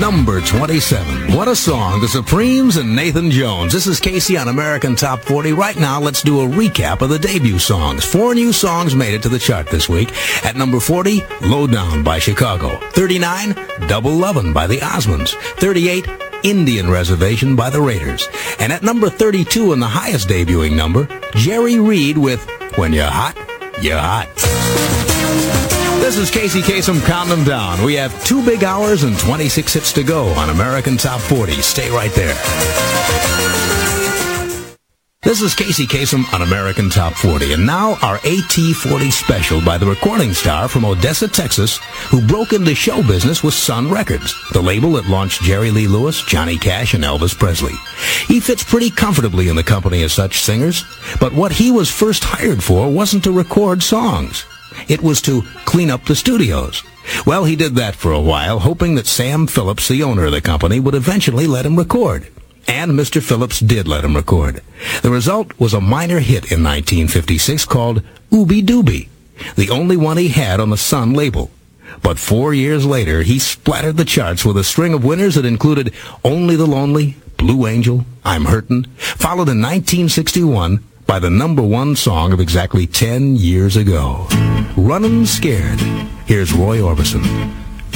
Number 27. What a song. The Supremes and Nathan Jones. This is Casey on American Top 40. Right now, let's do a recap of the debut songs. 4 new songs made it to the chart this week. At number 40, Lowdown by Chicago. 39, Double Lovin' by the Osmonds. 38, Indian Reservation by the Raiders. And at number 32 and the highest debuting number, Jerry Reed with When You're Hot, You're Hot. This is Casey Kasem counting them down. We have 2 big hours and 26 hits to go on American Top 40. Stay right there. This is Casey Kasem on American Top 40. And now our AT40 special by the recording star from Odessa, Texas, who broke into show business with Sun Records, the label that launched Jerry Lee Lewis, Johnny Cash, and Elvis Presley. He fits pretty comfortably in the company of such singers, but what he was first hired for wasn't to record songs. It was to clean up the studios. Well, he did that for a while, hoping that Sam Phillips, the owner of the company, would eventually let him record. And Mr. Phillips did let him record. The result was a minor hit in 1956 called Ooby Dooby, the only one he had on the Sun label. But 4 years later, he splattered the charts with a string of winners that included Only the Lonely, Blue Angel, I'm Hurtin', followed in 1961 by the number 1 song of exactly 10 years ago, Runnin' Scared. Here's Roy Orbison.